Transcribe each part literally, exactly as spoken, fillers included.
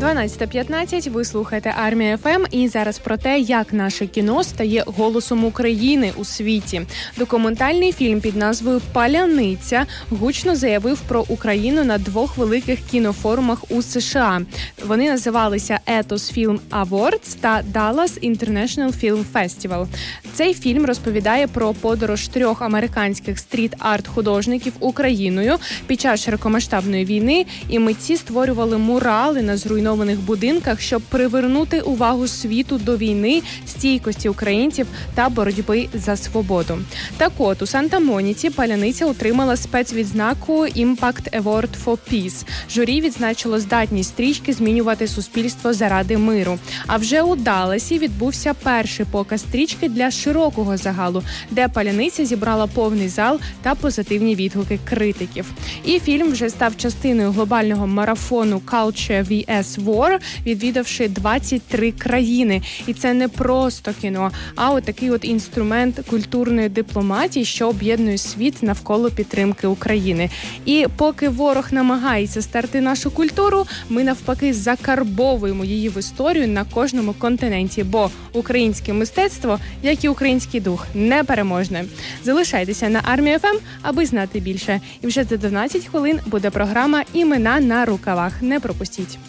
дванадцята п'ятнадцять, ви слухаєте Армія еф ем, і зараз про те, як наше кіно стає голосом України у світі. Документальний фільм під назвою «Паляниця» гучно заявив про Україну на двох великих кінофорумах у США. Вони називалися Ethos Film Awards та Dallas International Film Festival. Цей фільм розповідає про подорож трьох американських стріт-арт-художників Україною під час широкомасштабної війни, і митці створювали мурали на зруйнованих будинках, щоб привернути увагу світу до війни, стійкості українців та боротьби за свободу. Так от, у Санта-Моніці «Паляниця» отримала спецвідзнаку Impact Award for Peace. Журі відзначило здатність стрічки змінювати суспільство заради миру. А вже у Далласі відбувся перший показ стрічки для широкого загалу, де «Паляниця» зібрала повний зал та позитивні відгуки критиків. І фільм вже став частиною глобального марафону Culture ві ес War, відвідавши двадцять три країни. І це не просто кіно, а от такий от інструмент культурної дипломатії, що об'єднує світ навколо підтримки України. І поки ворог намагається стерти нашу культуру, ми навпаки закарбовуємо її в історію на кожному континенті, бо українське мистецтво, як і український дух, непереможне. Залишайтеся на Армії еф ем, аби знати більше. І вже за дванадцять хвилин буде програма «Імена на рукавах». Не пропустіть.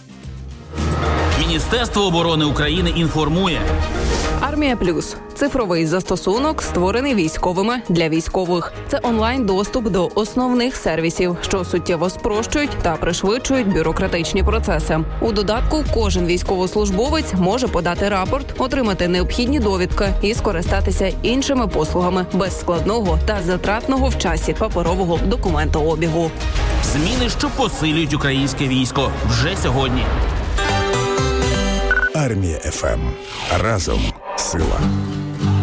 Міністерство оборони України інформує. Армія Плюс – цифровий застосунок, створений військовими для військових. Це онлайн-доступ до основних сервісів, що суттєво спрощують та пришвидшують бюрократичні процеси. У додатку кожен військовослужбовець може подати рапорт, отримати необхідні довідки і скористатися іншими послугами без складного та затратного в часі паперового документообігу. Зміни, що посилюють українське військо. Вже сьогодні. Армія еф ем. Разом сила.